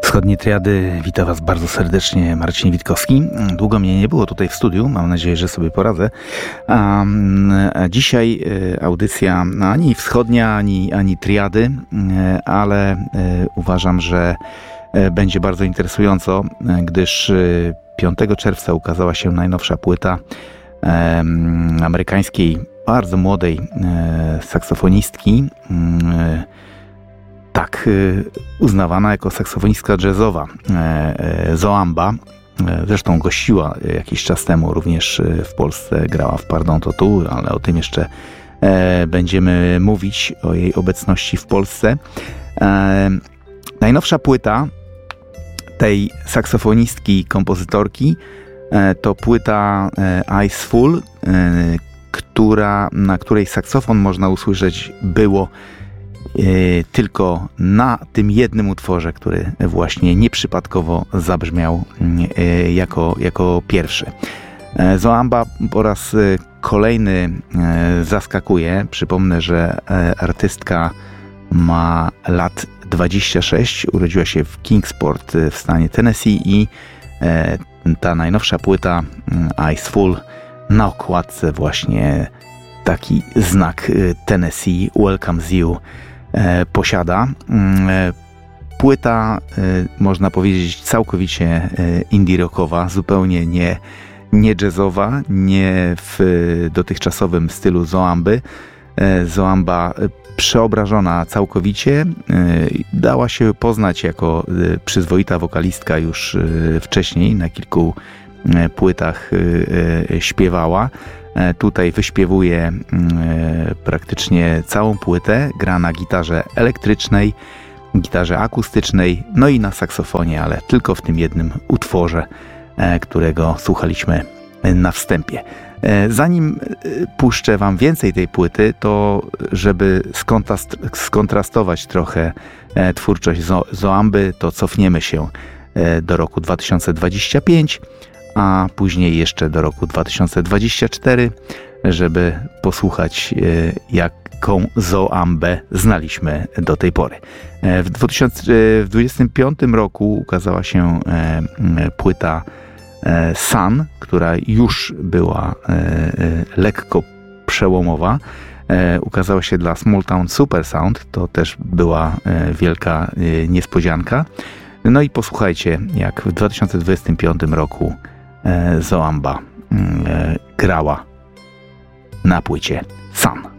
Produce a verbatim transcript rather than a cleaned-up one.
Wschodnie Triady, witam Was bardzo serdecznie, Marcin Witkowski. Długo mnie nie było tutaj w studiu, mam nadzieję, że sobie poradzę. A, a dzisiaj audycja ani wschodnia, ani, ani triady, ale uważam, że będzie bardzo interesująco, gdyż piątego czerwca ukazała się najnowsza płyta amerykańskiej, bardzo młodej saksofonistki, tak, uznawana jako saksofonistka jazzowa, Zoamba. Zresztą gościła jakiś czas temu również w Polsce, grała w Pardon to tu, ale o tym jeszcze będziemy mówić, o jej obecności w Polsce. Najnowsza płyta tej saksofonistki, kompozytorki to płyta Eyes Full, która, na której saksofon można usłyszeć było tylko na tym jednym utworze, który właśnie nieprzypadkowo zabrzmiał jako, jako pierwszy. Zoamba po raz kolejny zaskakuje. Przypomnę, że artystka ma lat dwadzieścia sześć, urodziła się w Kingsport w stanie Tennessee i ta najnowsza płyta Eyes Full, na okładce właśnie taki znak Tennessee Welcomes You posiada. Płyta, można powiedzieć, całkowicie indie rockowa, zupełnie nie, nie jazzowa, nie w dotychczasowym stylu Zoamby. Zoamba przeobrażona całkowicie, dała się poznać jako przyzwoita wokalistka już wcześniej, na kilku płytach śpiewała. Tutaj wyśpiewuje praktycznie całą płytę, gra na gitarze elektrycznej, gitarze akustycznej, no i na saksofonie, ale tylko w tym jednym utworze, którego słuchaliśmy na wstępie. Zanim puszczę Wam więcej tej płyty, to żeby skontrastować trochę twórczość Zoamby, to cofniemy się do roku dwa tysiące dwudziestego piątego, a później jeszcze do roku dwa tysiące dwudziestego czwartego, żeby posłuchać, jaką Zoambę znaliśmy do tej pory. W dwa tysiące dwudziestym piątym roku ukazała się płyta Sun, która już była lekko przełomowa. Ukazała się dla Small Town Supersound, to też była wielka niespodzianka. No i posłuchajcie, jak w dwa tysiące dwudziestym piątym roku Zoamba grała na płycie Sun.